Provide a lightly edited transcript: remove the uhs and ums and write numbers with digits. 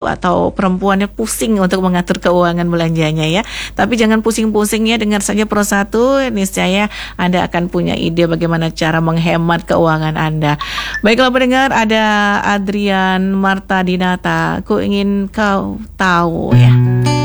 atau perempuannya pusing untuk mengatur keuangan belanjanya ya. Tapi jangan pusing-pusing ya, dengar saja Pro 1, niscaya Anda akan punya ide bagaimana cara menghemat keuangan Anda. Baiklah pendengar, ada Adrian Marta Dinata, Ku Ingin Kau Tahu ya.